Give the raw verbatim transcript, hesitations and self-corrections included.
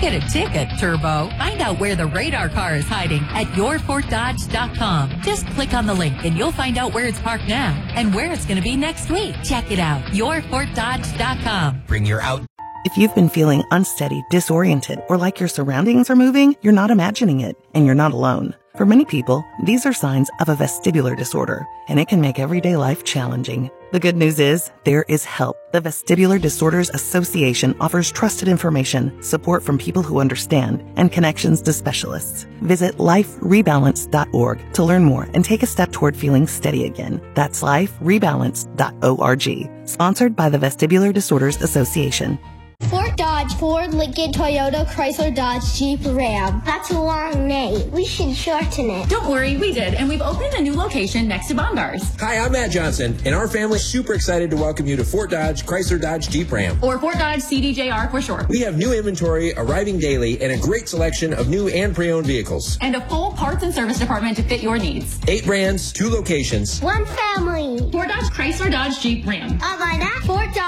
get a ticket, Turbo. Find out where the radar car is hiding at your fort dodge dot com. Just click on the link and you'll find out where it's parked now and where it's going to be next week. Check it out, your fort dodge dot com. Bring your out. If you've been feeling unsteady, disoriented, or like your surroundings are moving, you're not imagining it, and you're not alone. For many people, these are signs of a vestibular disorder, and it can make everyday life challenging. The good news is, there is help. The Vestibular Disorders Association offers trusted information, support from people who understand, and connections to specialists. Visit life rebalance dot org to learn more and take a step toward feeling steady again. That's life rebalance dot org. Sponsored by the Vestibular Disorders Association. Fort Dodge, Ford, Lincoln, Toyota, Chrysler, Dodge, Jeep, Ram. That's a long name. We should shorten it. Don't worry, we did, and we've opened a new location next to Bongars. Hi, I'm Matt Johnson, and our family is super excited to welcome you to Fort Dodge, Chrysler, Dodge, Jeep, Ram. Or Fort Dodge C D J R for short. We have new inventory arriving daily and a great selection of new and pre-owned vehicles. And a full parts and service department to fit your needs. Eight brands, two locations. One family. Fort Dodge, Chrysler, Dodge, Jeep, Ram. Online at Fort Dodge.